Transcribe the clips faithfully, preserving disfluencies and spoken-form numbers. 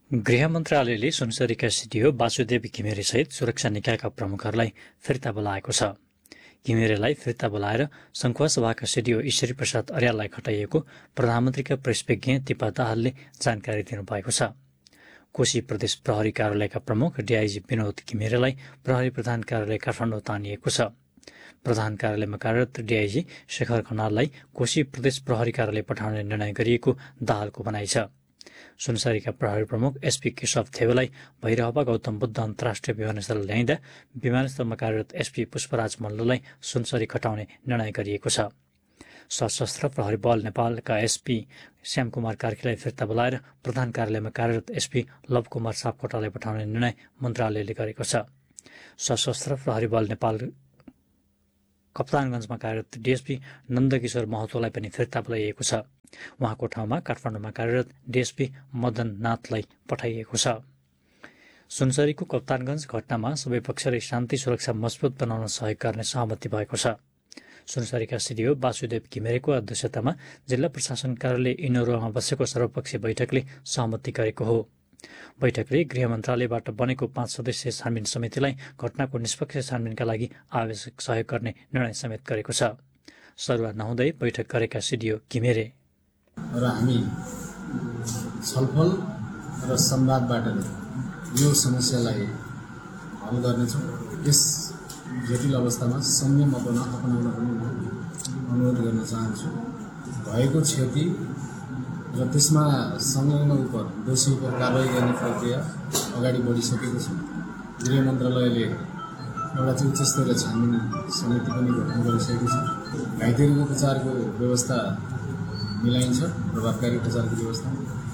गृह मन्त्रालयले सुनसरीका सिडिओ वासुदेव घिमिरेसहित सुरक्षा निकायका प्रमुखहरूलाई फिर्ता बोलाएको छ। घिमिरेलाई फिर्ता बोलाएर सङ्खुवा सभाका सिडिओ ईश्वरी प्रसाद अर्याललाई खटाइएको प्रधानमन्त्रीका प्रेस विज्ञ दिपा दाहालले जानकारी दिनुभएको छ। कोशी प्रदेश प्रहरी कार्यालयका प्रमुख डिआइजी विनोद घिमिरेलाई प्रहरी प्रधान कार्यालय काठमाडौँ तानिएको छ। प्रधान कार्यालयमा कार्यरत डिआइजी शेखर खनाललाई कोशी प्रदेश प्रहरी कार्यालय पठाउने निर्णय गरिएको दाहालको भनाइ छ। सुनसरीका प्रहरी प्रमुख एसपी केशव थेवेलाई भैरहवा गौतम बुद्ध अन्तर्राष्ट्रिय विमानस्थल ल्याइँदा विमानस्थलमा कार्यरत एसपी पुष्पराज मल्ललाई सुनसरी खटाउने निर्णय गरिएको छ। सशस्त्र प्रहरी बल नेपालका एसपी श्यामकुमार कार्कीलाई फिर्ता बोलाएर प्रधान कार्यालयमा कार्यरत एसपी लवकुमार सापकोटालाई पठाउने निर्णय मन्त्रालयले गरेको छ। सशस्त्र प्रहरी बल नेपाल कप्तानगञ्जमा कार्यरत डिएसपी नन्दकिशोर महतोलाई पनि फिर्ता बोलाइएको छ। उहाँको ठाउँमा काठमाडौँमा कार्यरत डिएसपी मदन नाथलाई पठाइएको छ। सुनसरीको कप्तानगञ्ज घटनामा सबै पक्षले शान्ति सुरक्षा मजबुत बनाउन सहयोग गर्ने सहमति भएको छ। सुनसरीका सिडिओ वासुदेव घिमिरेको अध्यक्षतामा जिल्ला प्रशासन कार्यालय इनोरोमा बसेको सर्वपक्षीय बैठकले सहमति गरेको हो। बैठकले गृह मन्त्रालयबाट बनेको पाँच सदस्यीय छानबिन समितिलाई घटनाको निष्पक्ष छानबिनका लागि आवश्यक सहयोग गर्ने निर्णय समेत गरेको छ। सरुवा नहुँदै बैठक गरेका सिडिओ घिमिरे र हामी छलफल र संवादबाट यो समस्यालाई हल गर्नेछौँ। यस जटिल अवस्थामा संयम अपना अपनाउन पनि अनुरोध गर्न चाहन्छु। भएको क्षति र त्यसमा संलग्न उप दोषी उप कारवाही गर्ने प्रक्रिया अगाडि बढिसकेको छ। गृह मन्त्रालयले एउटा चाहिँ उच्च स्तरीय छानबिन समिति पनि गठन गरिसकेको छ। घाइतेहरूको उपचारको व्यवस्था मिलाइन्छ, प्रभावकारी उपचारको व्यवस्था।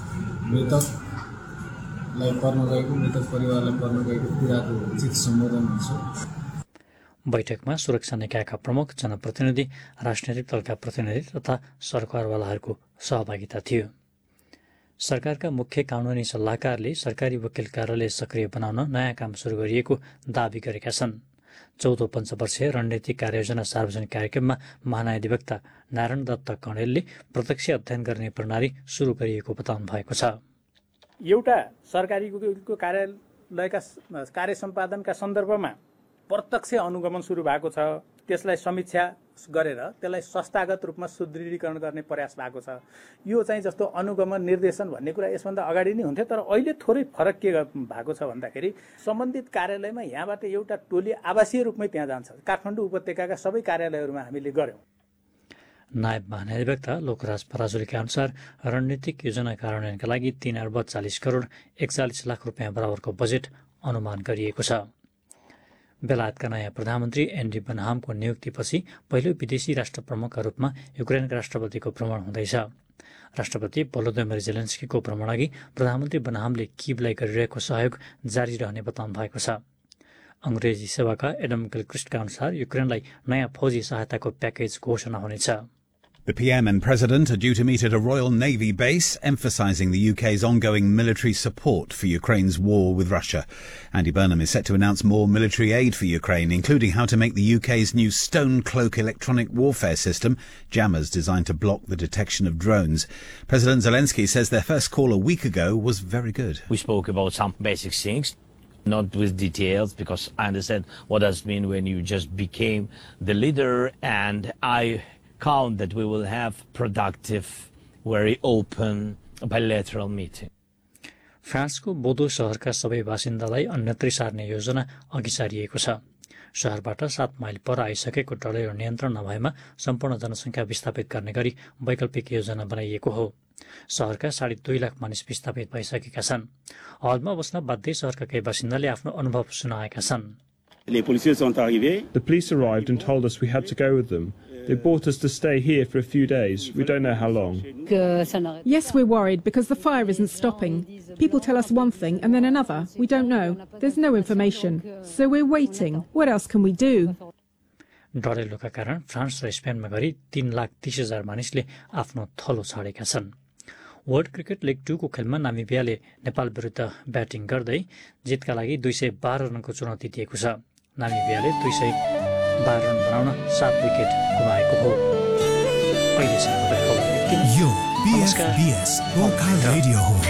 मृतकलाई पर्न गएको मृतक परिवारलाई पर्न गएको पीडाको उचित सम्बोधन हुन्छ। बैठकमा सुरक्षा निकायका प्रमुख, जनप्रतिनिधि, राजनैतिक दलका प्रतिनिधि तथा सरकारवालाहरूको सहभागिता थियो। सरकारका मुख्य कानुनी सल्लाहकारले सरकारी वकिल कार्यालय सक्रिय बनाउन नयाँ काम सुरु गरिएको दावी गरेका छन्। चौधौं पञ्चवर्षीय रणनीतिक कार्ययोजना सार्वजनिक कार्यक्रममा महाधिवक्ता नारायण दत्त कणेलले प्रत्यक्ष अध्ययन गर्ने प्रणाली सुरु गरिएको बताउनु भएको छ। एउटा सरकारी वकिलको कार्यालयका कार्य सम्पादनका सन्दर्भमा प्रत्यक्ष अनुगमन सुरु भएको छ। त्यसलाई समीक्षा गरेर त्यसलाई संस्थागत रूपमा सुदृढीकरण गर्ने प्रयास भएको छ। यो चाहिँ जस्तो अनुगमन निर्देशन भन्ने कुरा यसभन्दा अगाडि नै हुन्थ्यो, तर अहिले थोरै फरक के भएको छ भन्दाखेरि सम्बन्धित कार्यालयमा यहाँबाट एउटा टोली आवासीय रूपमै त्यहाँ जान्छ। काठमाडौँ उपत्यकाका सबै कार्यालयहरूमा हामीले गर्यौँ। नायब महाधिवक्ता लोकराज पराजुलीका अनुसार रणनीतिक योजना कार्यान्वयनका लागि तीन अर्ब चालिस करोड एकचालिस लाख रुपियाँ बराबरको बजेट अनुमान गरिएको छ। बेलायतका नयाँ प्रधानमन्त्री एन्डी बनहामको नियुक्तिपछि पहिलो विदेशी राष्ट्र प्रमुखका रूपमा युक्रेनका राष्ट्रपतिको भ्रमण हुँदैछ। राष्ट्रपति भोलोदिमिर जेलेन्स्कीको भ्रमणअघि प्रधानमन्त्री बनहामले किभलाई गरिरहेको सहयोग जारी रहने बताउनु भएको छ। अंग्रेजी सेवाका एडम गिलक्रिस्टका अनुसार युक्रेनलाई नयाँ फौजी सहायताको प्याकेज घोषणा हुनेछ। The P M and President are due to meet at a Royal Navy base, emphasising the U K's ongoing military support for Ukraine's war with Russia. Andy Burnham is set to announce more military aid for Ukraine, including how to make the U K's new Stone Cloak electronic warfare system, jammers designed to block the detection of drones. President Zelensky says their first call a week ago was very good. We spoke about some basic things, not with details, because I understand what does it mean when you just became the leader, and I count that we will have productive, very open, bilateral meeting. फ्रान्सको बोदो शहरका सबै बासिन्दालाई अन्यत्रै सार्ने योजना अघि सारिएको छ। शहरबाट सात mile पर आइसकेको डढेलो नियन्त्रण नभएमा सम्पूर्ण जनसङ्ख्या विस्थापित गर्ने गरी वैकल्पिक योजना बनाइएको हो। शहरका साढे दुई लाख मानिस विस्थापित भइसकेका छन्। हलमा बस्न बाध्य शहरका केही बासिन्दाले आफ्नो अनुभव सुनाएका छन्। The police arrived and told us we had to go with them. They brought us to stay here for a few days. We don't know how long. Yes, we're worried because the fire isn't stopping. People tell us one thing and then another. We don't know. There's no information. So we're waiting. What else can we do? डढेलोका कारण France र स्पेनमा गरी तीन लाख तीस हजार मानिसले आफ्नो थलो छाडेका छन्। वर्ल्ड क्रिकेट लिग टूको खेलमा नामिबियाले नेपाल विरुद्ध ब्याटिङ गर्दै जितका लागि दुई सय बाह्र रनको चुनौती दिएको छ। नामिबियाले दुई सय बाह्र रन बनाउन सात विकेट गुमाएको हो। अहिलेसम्म यो बीएफबीएस गोर्खा रेडियो हो।